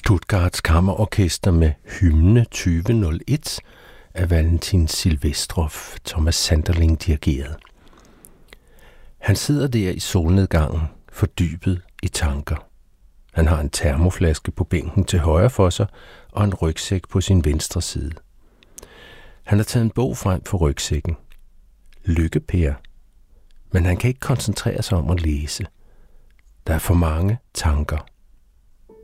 Stuttgarts Kammerorkester med hymne 2001 af Valentin Silvestrov, Thomas Sanderling dirigeret. Han sidder der i solnedgangen, fordybet i tanker. Han har en termoflaske på bænken til højre for sig og en rygsæk på sin venstre side. Han har taget en bog frem for rygsækken. Lykke-Per. Men han kan ikke koncentrere sig om at læse. Der er for mange tanker.